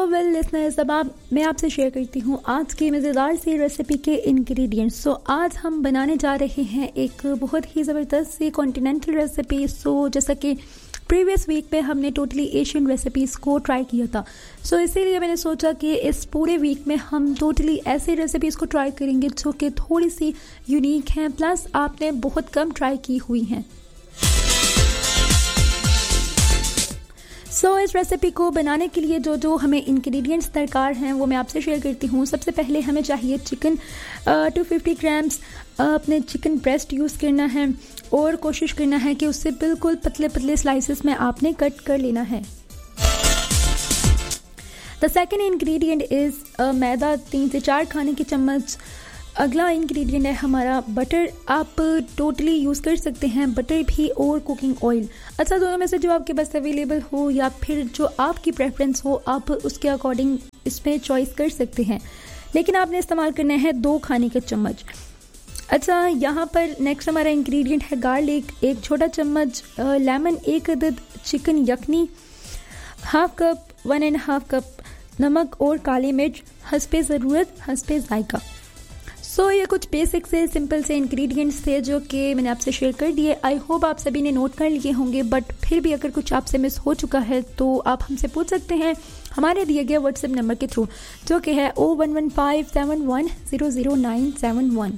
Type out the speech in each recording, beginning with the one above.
Well listeners, अब मैं आपसे शेयर करती हूँ आज की मज़ेदार सी रेसिपी के इंग्रेडिएंट्स। आज हम बनाने जा रहे हैं एक बहुत ही ज़बरदस्त सी कॉन्टिनेंटल रेसिपी। जैसा कि प्रीवियस वीक में हमने टोटली एशियन रेसिपीज़ को ट्राई किया था, इसीलिए मैंने सोचा कि इस पूरे वीक में हम टोटली ऐसी रेसिपीज़ को ट्राई करेंगे जो कि थोड़ी सी यूनिक हैं, प्लस आपने बहुत कम ट्राई की हुई हैं। इस रेसिपी को बनाने के लिए जो हमें इंग्रेडिएंट्स दरकार हैं वो मैं आपसे शेयर करती हूँ। सबसे पहले हमें चाहिए चिकन 250 ग्राम्स। अपने चिकन ब्रेस्ट यूज़ करना है और कोशिश करना है कि उससे बिल्कुल पतले पतले स्लाइसेस में आपने कट कर लेना है। द सेकेंड इंग्रेडिएंट इज़ मैदा 3 से 4 खाने के चम्मच। अगला इंग्रेडिएंट है हमारा बटर। आप टोटली यूज़ कर सकते हैं बटर भी और कुकिंग ऑयल। अच्छा, दोनों में से जो आपके पास अवेलेबल हो या फिर जो आपकी प्रेफरेंस हो, आप उसके अकॉर्डिंग इसमें चॉइस कर सकते हैं, लेकिन आपने इस्तेमाल करना है 2 खाने के चम्मच। अच्छा, यहाँ पर नेक्स्ट हमारा इंग्रेडिएंट है गार्लिक 1 छोटा चम्मच, लेमन 1 अदद, चिकन यखनी हाफ कप, 1.5 कप नमक और काली मिर्च हस्बे ज़रूरत हस्बे जायका। ये कुछ बेसिक से सिंपल से इंग्रेडिएंट्स थे जो कि मैंने आपसे शेयर कर दिए। आई होप आप सभी ने नोट कर लिए होंगे, बट फिर भी अगर कुछ आपसे मिस हो चुका है तो आप हमसे पूछ सकते हैं हमारे दिए गए व्हाट्सएप नंबर के थ्रू, जो कि है 011571000971।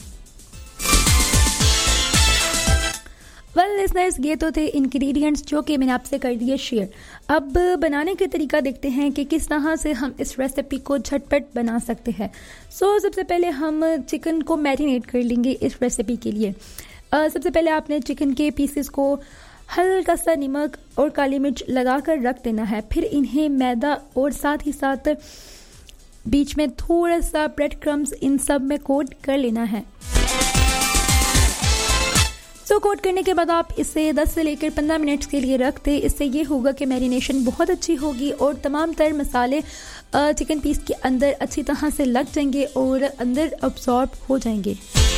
वेल लिसनर्स, ये तो थे इंग्रेडिएंट्स जो कि मैंने आपसे कर दिए शेयर। अब बनाने का तरीका देखते हैं कि किस तरह से हम इस रेसिपी को झटपट बना सकते हैं। सबसे पहले हम चिकन को मैरिनेट कर लेंगे इस रेसिपी के लिए। सबसे पहले आपने चिकन के पीसेस को हल्का सा नमक और काली मिर्च लगाकर रख देना है। फिर इन्हें मैदा और साथ ही साथ बीच में थोड़ा सा ब्रेड क्रम्स इन सब में कोट कर लेना है। कोट करने के बाद आप इसे 10 से लेकर 15 मिनट्स के लिए रख दें। इससे ये होगा कि मैरिनेशन बहुत अच्छी होगी और तमाम तर मसाले चिकन पीस के अंदर अच्छी तरह से लग जाएंगे और अंदर अब्सॉर्ब हो जाएंगे।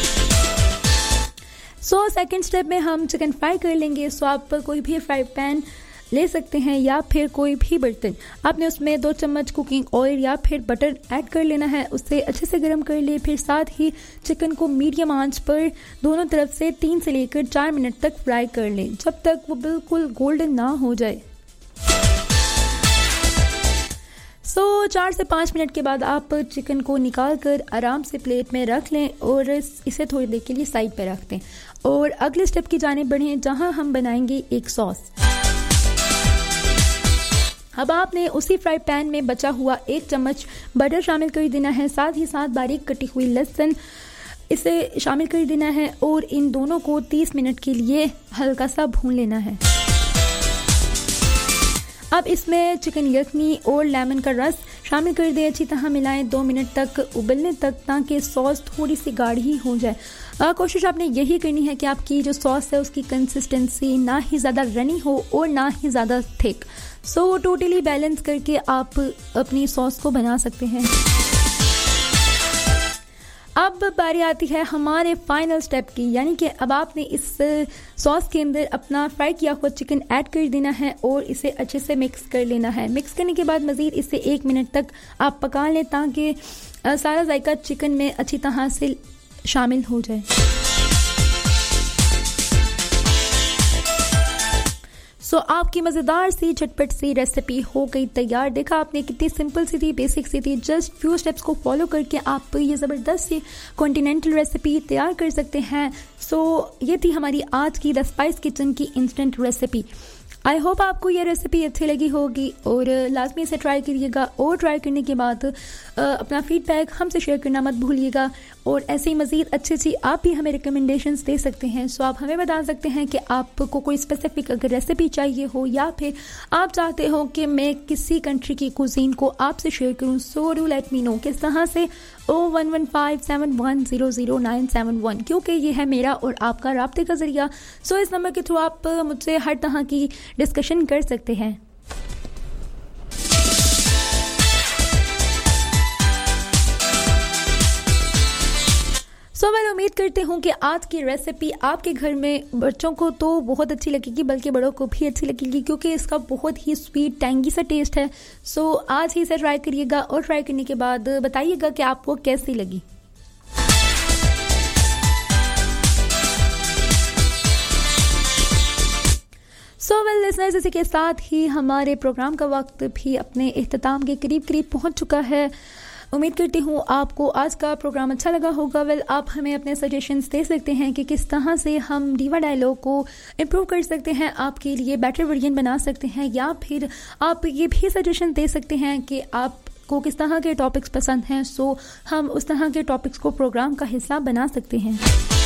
सेकंड स्टेप में हम चिकन फ्राई कर लेंगे। आप कोई भी फ्राई पैन ले सकते हैं या फिर कोई भी बर्तन। आपने उसमें 2 चम्मच कुकिंग ऑयल या फिर बटर ऐड कर लेना है, उससे अच्छे से गर्म कर ले। फिर साथ ही चिकन को मीडियम आंच पर दोनों तरफ से 3 से लेकर 4 मिनट तक फ्राई कर लें, जब तक वो बिल्कुल गोल्डन ना हो जाए। 4 से 5 मिनट के बाद आप चिकन को निकाल कर आराम से प्लेट में रख लें और इसे थोड़ी देर के लिए साइड पर रख दें। और अगले स्टेप की जानिब बढ़ें, जहां हम बनाएंगे एक सॉस। अब आपने उसी फ्राई पैन में बचा हुआ 1 चम्मच बटर शामिल कर देना है, साथ ही साथ बारीक कटी हुई लहसुन इसे शामिल कर देना है और इन दोनों को 30 मिनट के लिए हल्का सा भून लेना है। अब इसमें चिकन यखनी और लेमन का रस शामिल कर दें, अच्छी तरह मिलाएं 2 मिनट तक उबलने तक, ताकि सॉस थोड़ी सी गाढ़ी हो जाए। कोशिश आपने यही करनी है कि आपकी जो सॉस है उसकी कंसिस्टेंसी ना ही ज़्यादा रनी हो और ना ही ज़्यादा थिक। टोटली बैलेंस करके आप अपनी सॉस को बना सकते हैं। अब बारी आती है हमारे फाइनल स्टेप की, यानी कि अब आपने इस सॉस के अंदर अपना फ्राई किया हुआ चिकन ऐड कर देना है और इसे अच्छे से मिक्स कर लेना है। मिक्स करने के बाद मज़ीद इसे 1 मिनट तक आप पका लें, ताकि सारा जायका चिकन में अच्छी तरह से शामिल हो जाए। आपकी मज़ेदार सी झटपट सी रेसिपी हो गई तैयार। देखा आपने कितनी सिंपल सी थी, बेसिक सी थी। जस्ट फ्यू स्टेप्स को फॉलो करके आप ये ज़बरदस्त सी कॉन्टिनेंटल रेसिपी तैयार कर सकते हैं। ये थी हमारी आज की द स्पाइस किचन की इंस्टेंट रेसिपी। आई होप आपको ये रेसिपी अच्छी लगी होगी और लाजमी इसे ट्राई करिएगा और ट्राई करने के बाद अपना फीडबैक हमसे शेयर करना मत भूलिएगा। और ऐसे ही मज़ीद अच्छी आप भी हमें रिकमेंडेशंस दे सकते हैं। आप हमें बता सकते हैं कि आपको कोई स्पेसिफिक अगर रेसिपी चाहिए हो या फिर आप चाहते हो कि मैं किसी कंट्री की कुजीन को आपसे शेयर करूँ, डू लेट मी नो। किस तरह से 011571000971, क्योंकि ये है मेरा और आपका राब्ते का जरिया। इस नंबर के थ्रू आप मुझसे हर तरह की डिस्कशन कर सकते हैं। उम्मीद करती हूँ कि आज की रेसिपी आपके घर में बच्चों को तो बहुत अच्छी लगेगी, बल्कि बड़ों को भी अच्छी लगेगी, क्योंकि इसका बहुत ही स्वीट टैंगी सा टेस्ट है। सो आज ही इसे ट्राई करिएगा और ट्राई करने के बाद बताइएगा कि आपको कैसी लगी। सो वेल लिसनर्स, इसी के साथ ही हमारे प्रोग्राम का वक्त भी अपने इख्तिताम के करीब पहुंच चुका है। उम्मीद करती हूँ आपको आज का प्रोग्राम अच्छा लगा होगा। वेल आप हमें अपने सजेशंस दे सकते हैं कि किस तरह से हम डीवा डायलॉग को इम्प्रूव कर सकते हैं, आपके लिए बेटर वर्जन बना सकते हैं, या फिर आप ये भी सजेशन दे सकते हैं कि आपको किस तरह के टॉपिक्स पसंद हैं। सो हम उस तरह के टॉपिक्स को प्रोग्राम का हिस्सा बना सकते हैं,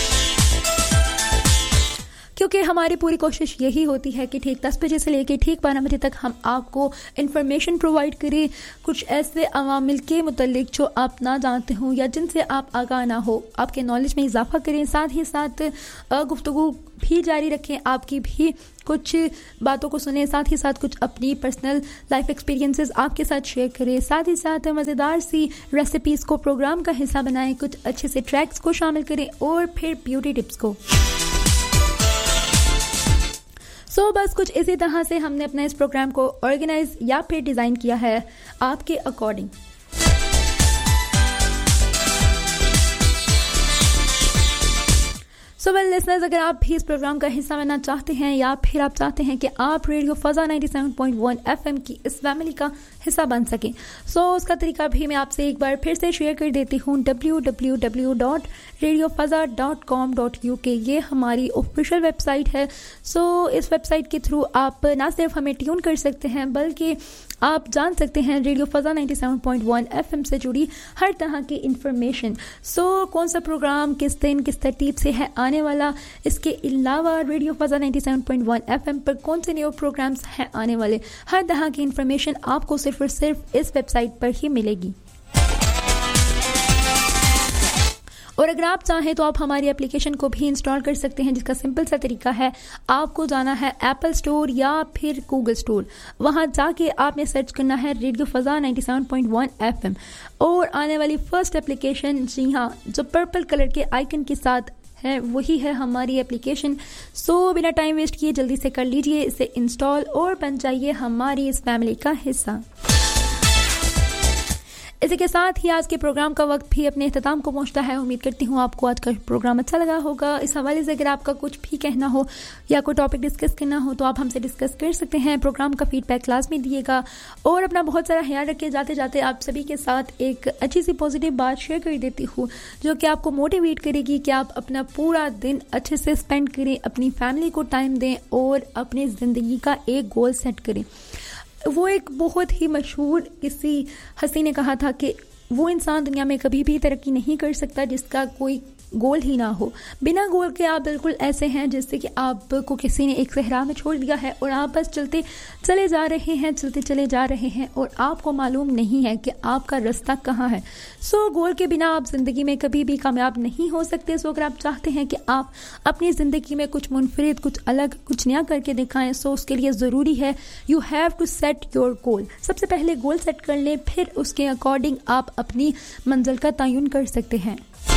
क्योंकि हमारी पूरी कोशिश यही होती है कि ठीक 10 बजे से लेकर ठीक 12 बजे तक हम आपको इन्फॉर्मेशन प्रोवाइड करें, कुछ ऐसे अवामिल के मुतल्लिक जो आप ना जानते हो या जिनसे आप आगाह ना हो, आपके नॉलेज में इजाफा करें। साथ ही साथ गुफ्तगू भी जारी रखें, आपकी भी कुछ बातों को सुने, साथ ही साथ कुछ अपनी पर्सनल लाइफ एक्सपीरियंसेस आपके साथ शेयर करें। साथ ही साथ मज़ेदार सी रेसिपीज़ को प्रोग्राम का हिस्सा बनाएं, कुछ अच्छे से ट्रैक्स को शामिल करें और फिर ब्यूटी टिप्स को। सो बस कुछ इसी तरह से हमने अपना इस प्रोग्राम को ऑर्गेनाइज या फिर डिज़ाइन किया है आपके अकॉर्डिंग। सो वेल लिसनर्स, अगर आप भी इस प्रोग्राम का हिस्सा बनना चाहते हैं या फिर आप चाहते हैं कि आप रेडियो फ़ज़ा 97.1 FM की इस फैमिली का हिस्सा बन सकें, सो उसका तरीका भी मैं आपसे एक बार फिर से शेयर कर देती हूँ। www.radiofazza.com.uk ये हमारी ऑफिशियल वेबसाइट है। सो इस वेबसाइट के थ्रू आप ना सिर्फ हमें ट्यून कर सकते हैं, बल्कि आप जान सकते हैं रेडियो फ़ज़ा 97.1 FM से जुड़ी हर तरह की इंफॉर्मेशन। सो कौन सा प्रोग्राम किस दिन किस तरतीब से है आने वाला, इसके अलावा रेडियो फ़ज़ा 97.1 FM पर कौन से न्यू प्रोग्राम्स हैं आने वाले, हर तरह की इंफॉर्मेशन आपको सिर्फ और सिर्फ इस वेबसाइट पर ही मिलेगी। और अगर आप चाहें तो आप हमारी एप्लीकेशन को भी इंस्टॉल कर सकते हैं, जिसका सिंपल सा तरीका है, आपको जाना है एप्पल स्टोर या फिर गूगल स्टोर। वहां जाके आपने सर्च करना है रेडियो फ़ज़ा 97.1 FM और आने वाली फर्स्ट एप्लीकेशन, जी हाँ, जो पर्पल कलर के आइकन के साथ है, वही है हमारी एप्लीकेशन। सो बिना टाइम वेस्ट किए जल्दी से कर लीजिए इसे इंस्टॉल और बन जाइए हमारी इस फैमिली का हिस्सा। इसी के साथ ही आज के प्रोग्राम का वक्त भी अपने इख्तिताम को पहुंचता है। उम्मीद करती हूँ आपको आज का प्रोग्राम अच्छा लगा होगा। इस हवाले से अगर आपका कुछ भी कहना हो या कोई टॉपिक डिस्कस करना हो तो आप हमसे डिस्कस कर सकते हैं। प्रोग्राम का फीडबैक लाजमी दिएगा और अपना बहुत सारा ख्याल रखिए। जाते जाते आप सभी के साथ एक अच्छी सी पॉजिटिव बात शेयर कर देती हूँ, जो कि आपको मोटिवेट करेगी कि आप अपना पूरा दिन अच्छे से स्पेंड करें, अपनी फैमिली को टाइम दें और अपनी ज़िंदगी का एक गोल सेट करें। वो एक बहुत ही मशहूर किसी हस्ती ने कहा था कि वो इंसान दुनिया में कभी भी तरक्की नहीं कर सकता जिसका कोई गोल ही ना हो। बिना गोल के आप बिल्कुल ऐसे हैं जैसे कि आपको किसी ने एक सहरा में छोड़ दिया है और आप बस चलते चले जा रहे हैं और आपको मालूम नहीं है कि आपका रास्ता कहाँ है। सो गोल के बिना आप ज़िंदगी में कभी भी कामयाब नहीं हो सकते। सो अगर आप चाहते हैं कि आप अपनी ज़िंदगी में कुछ मुनफरिद, कुछ अलग, कुछ नया करके दिखाएं, सो उसके लिए ज़रूरी है you have to set your goal. सबसे पहले गोल सेट कर लें, फिर उसके अकॉर्डिंग आप अपनी मंजिल का तयन कर सकते हैं।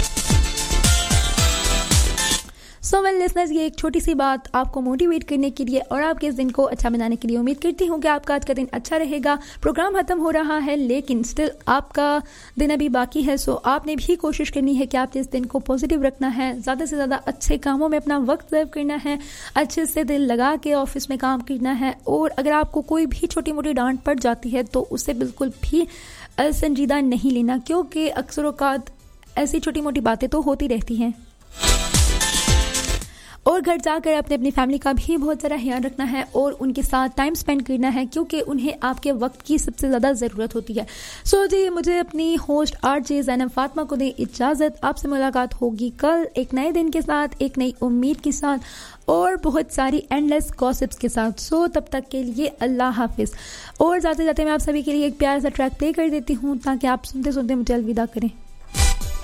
सो वेल लिसनर्स, ये एक छोटी सी बात आपको मोटिवेट करने के लिए और आपके इस दिन को अच्छा बनाने के लिए। उम्मीद करती हूँ कि आपका आज का दिन अच्छा रहेगा। प्रोग्राम खत्म हो रहा है लेकिन स्टिल आपका दिन अभी बाकी है। सो आपने भी कोशिश करनी है कि आप इस दिन को पॉजिटिव रखना है, ज़्यादा से ज़्यादा अच्छे कामों में अपना वक्त सर्व करना है, अच्छे से दिल लगा के ऑफिस में काम करना है। और अगर आपको कोई भी छोटी मोटी डांट पड़ जाती है तो उसे बिल्कुल भी संजीदा नहीं लेना, क्योंकि अक्सर औकात ऐसी छोटी मोटी बातें तो होती रहती हैं। और घर जाकर अपने अपनी फैमिली का भी बहुत सारा ख्याल रखना है और उनके साथ टाइम स्पेंड करना है, क्योंकि उन्हें आपके वक्त की सबसे ज़्यादा ज़रूरत होती है। सो जी, मुझे अपनी होस्ट आरजे ज़ैनब फातिमा को दें इजाज़त। आपसे मुलाकात होगी कल एक नए दिन के साथ, एक नई उम्मीद के साथ और बहुत सारी एंडलेस गॉसिप्स के साथ। सो तब तक के लिए अल्लाह हाफिज़। और जाते जाते मैं आप सभी के लिए एक प्यारा सा ट्रैक प्ले कर देती हूँ ताकि आप सुनते सुनते मुझे अलविदा करें।